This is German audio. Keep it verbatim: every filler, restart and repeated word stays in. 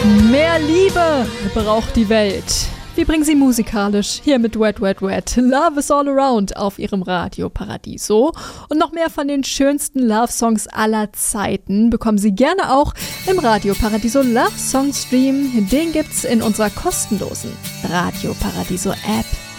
Mehr Liebe braucht die Welt. Wir bringen sie musikalisch hier mit Wet, Wet, Wet. Love is all around auf ihrem Radio Paradiso. Und noch mehr von den schönsten Love-Songs aller Zeiten bekommen Sie gerne auch im Radio Paradiso Love Song Stream. Den gibt's in unserer kostenlosen Radio Paradiso App.